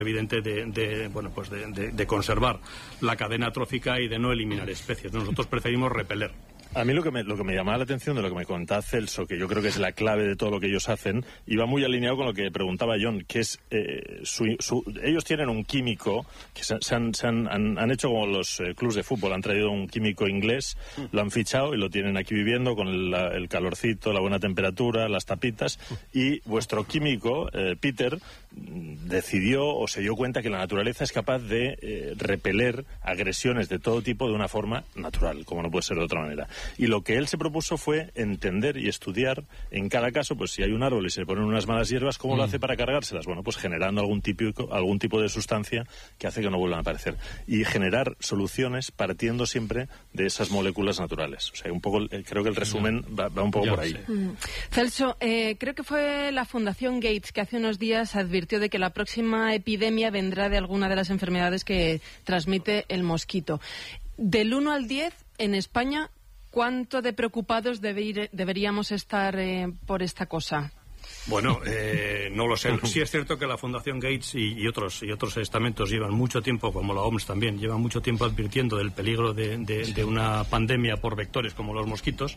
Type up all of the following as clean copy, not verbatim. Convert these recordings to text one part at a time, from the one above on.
evidente de conservar la cadena trófica y de no eliminar especies. Nosotros preferimos repeler. A mí lo que me llamaba la atención de lo que me contaba Celso, que yo creo que es la clave de todo lo que ellos hacen, iba muy alineado con lo que preguntaba John, que es ellos tienen un químico que han hecho como los clubs de fútbol, han traído un químico inglés, lo han fichado y lo tienen aquí viviendo con el calorcito, la buena temperatura, las tapitas, y vuestro químico, Peter, decidió o se dio cuenta que la naturaleza es capaz de repeler agresiones de todo tipo de una forma natural, como no puede ser de otra manera. Y lo que él se propuso fue entender y estudiar en cada caso, pues si hay un árbol y se le ponen unas malas hierbas, ¿cómo lo hace para cargárselas? Bueno, pues generando algún tipo de sustancia que hace que no vuelvan a aparecer. Y generar soluciones partiendo siempre de esas moléculas naturales. O sea, un poco, creo que el resumen va un poco por ahí. Celso, creo que fue la Fundación Gates que hace unos días advirtió de que la próxima epidemia vendrá de alguna de las enfermedades que transmite el mosquito. Del 1 al 10, en España, ¿cuánto de preocupados deberíamos estar por esta cosa? Bueno, no lo sé. Sí es cierto que la Fundación Gates y otros estamentos llevan mucho tiempo, como la OMS también, llevan mucho tiempo advirtiendo del peligro de una pandemia por vectores como los mosquitos.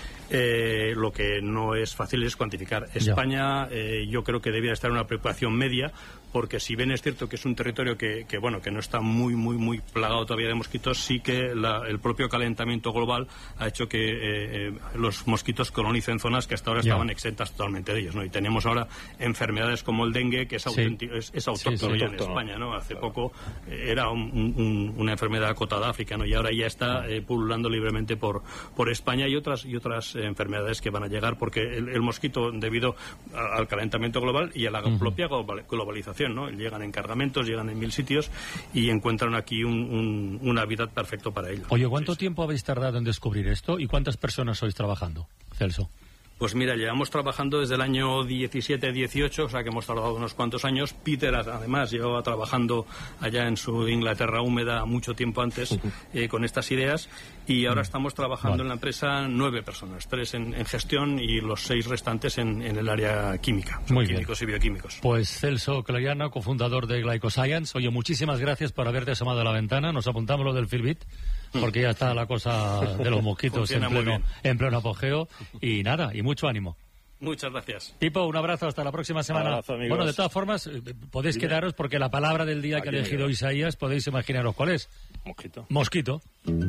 Lo que no es fácil es cuantificar. España, yo creo que debiera estar en una preocupación media, porque si bien es cierto que es un territorio que no está muy plagado todavía de mosquitos, sí que el propio calentamiento global ha hecho que los mosquitos colonicen zonas que hasta ahora estaban exentas totalmente de ellos, ¿no? Y tenemos ahora enfermedades como el dengue, que es autóctono ya en España, ¿no? Hace poco era una enfermedad acotada a África, ¿no? Y ahora ya está pululando libremente por España y otras enfermedades que van a llegar, porque el mosquito, debido al calentamiento global y a la propia globalización, ¿no? Llegan en cargamentos, llegan en 1000 sitios y encuentran aquí un hábitat perfecto para ellos. Oye, ¿cuánto tiempo habéis tardado en descubrir esto y cuántas personas sois trabajando, Celso? Pues mira, llevamos trabajando desde el año 17-18, o sea que hemos tardado unos cuantos años. Peter, además, llevaba trabajando allá en su Inglaterra húmeda mucho tiempo antes con estas ideas, y ahora estamos trabajando en la empresa 9 personas, 3 en gestión y los 6 restantes en el área química, químicos y bioquímicos. Pues Celso Cleriano, cofundador de Glycoscience. Oye, muchísimas gracias por haberte asomado a la ventana. Nos apuntamos lo del Fitbit, porque ya está la cosa de los mosquitos en pleno apogeo. Y nada, y mucho ánimo. Muchas gracias. Pipo, un abrazo, hasta la próxima semana. Abrazo, amigos. Bueno, de todas formas, podéis quedaros porque la palabra del día que ha elegido Isaías, podéis imaginaros cuál es. Mosquito.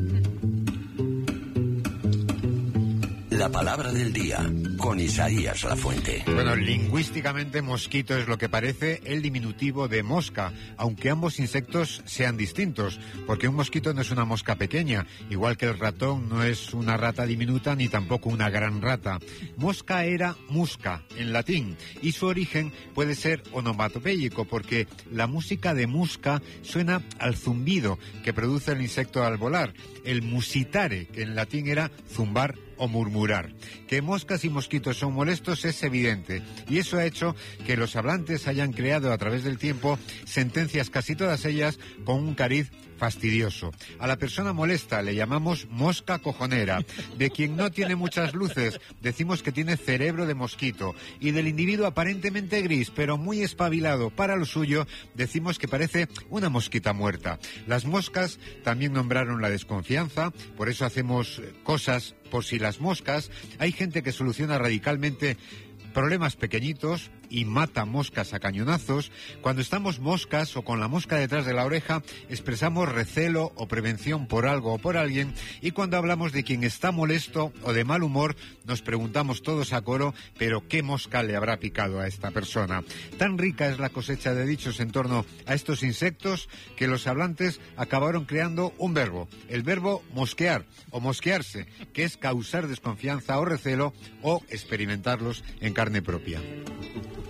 La palabra del día, con Isaías Lafuente. Bueno, lingüísticamente mosquito es lo que parece el diminutivo de mosca, aunque ambos insectos sean distintos, porque un mosquito no es una mosca pequeña, igual que el ratón no es una rata diminuta ni tampoco una gran rata. Mosca era musca, en latín, y su origen puede ser onomatopéyico, porque la música de musca suena al zumbido que produce el insecto al volar. El musitare, que en latín era zumbar o murmurar. Que moscas y mosquitos son molestos es evidente, y eso ha hecho que los hablantes hayan creado a través del tiempo sentencias, casi todas ellas con un cariz fastidioso. A la persona molesta le llamamos mosca cojonera. De quien no tiene muchas luces decimos que tiene cerebro de mosquito, y del individuo aparentemente gris pero muy espabilado para lo suyo decimos que parece una mosquita muerta. Las moscas también nombraron la desconfianza, por eso hacemos cosas por si las moscas. Hay gente que soluciona radicalmente problemas pequeñitos y mata moscas a cañonazos. Cuando estamos moscas o con la mosca detrás de la oreja, expresamos recelo o prevención por algo o por alguien, y cuando hablamos de quien está molesto o de mal humor, nos preguntamos todos a coro, ¿pero qué mosca le habrá picado a esta persona? Tan rica es la cosecha de dichos en torno a estos insectos que los hablantes acabaron creando un verbo, el verbo mosquear o mosquearse, que es causar desconfianza o recelo o experimentarlos en carne propia.